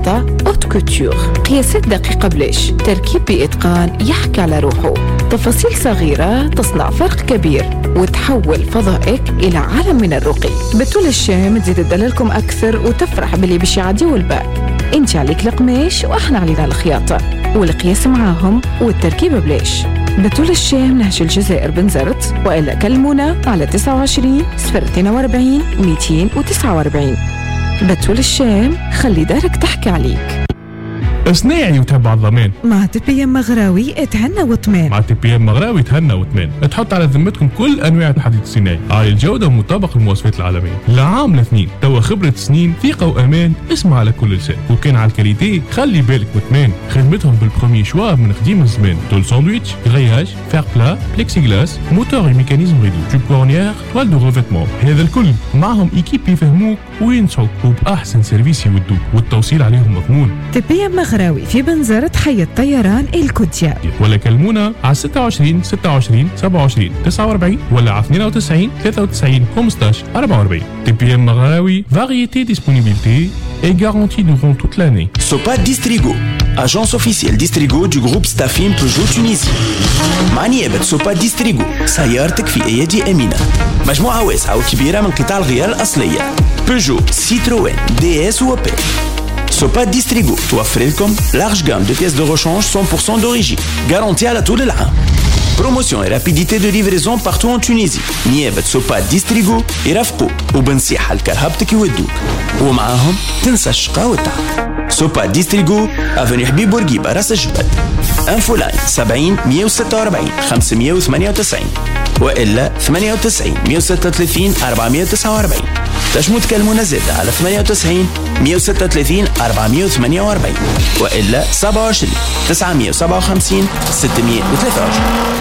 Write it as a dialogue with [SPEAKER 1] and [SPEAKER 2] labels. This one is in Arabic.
[SPEAKER 1] خياطة أوت كوتور، قياسات دقيقة بليش، تركيب بإتقان يحكي على روحه، تفاصيل صغيرة تصنع فرق كبير وتحول فضائك إلى عالم من الرقي. بتول الشام تزيد تدللكم أكثر وتفرح باللي باش يعدي والباء. انت عليك القماش واحنا علينا الخياطة والقياس معاهم والتركيبة بليش. بتول الشام نهج الجزائر بنزرت، وإلا كلمونا على 29 042 249. بتول الشام خلي دارك تحكي عليك.
[SPEAKER 2] صناعي وتبع الضمان
[SPEAKER 3] مع تبي ام مغراوي اتهنى وطمان.
[SPEAKER 2] مع تبي ام مغراوي تهنى وطمان. تحط على ذمتكم كل انواع الحديد الصناعي عالي الجوده ومطابق المواصفات العالميه. لعام لاثنين توا خبره سنين، ثقه وامان. اسمع على كل لسان. وكان على الكاليتي خلي بالك وطمان. خدمتهم بالبرومي شوا من قديم الزمان. تول ساندويتش، غرياج، فير بلا، بليكسي غلاس، موتور وميكانيزم ريدو، توب كورنيير، توال دو ريفيتمون. هذا الكل معهم ايكيب يفهموك وينصحوك وباحسن سيرفيس يودوك، والتوصيل عليهم مضمون.
[SPEAKER 3] تبي ام مغراوي في بنزرت حي الطيران الكوتيا،
[SPEAKER 2] ولا كلمونا على 26 26 27 49 ولا على 92 93 15 44. TPM مغراوي, variété, disponibilité et garantie durant toute l'année.
[SPEAKER 4] Sopa Distrigo, agence officielle Distrigo du groupe Staffim Peugeot Tunisie. مع نيابة سوبا ديستريغو سيارتك في أيدي أمينة. مجموعة واسعة وكبيرة من قطع الغيار الأصلية بيجو، سيتروين، دي اس وبي. سوبا ديستريغو توفر لكم large gamme de pièces de rechange 100% d'origine, garantie على طول العام. Promotion et rapidité de livraison partout en Tunisie. نيابة سوبا ديستريغو يرافقوا وبنصيحة لكرهبتك يودوك، ومعاهم تنسى الشقاء والتعب. سوبا ديستريغو افني حبيب بورقيبة راس الجبل. انفو لاين 70 146 598 وإلا 98 136 449. تنجموا تكلمونا زادة على 98 136 448 وإلا 27 957 623.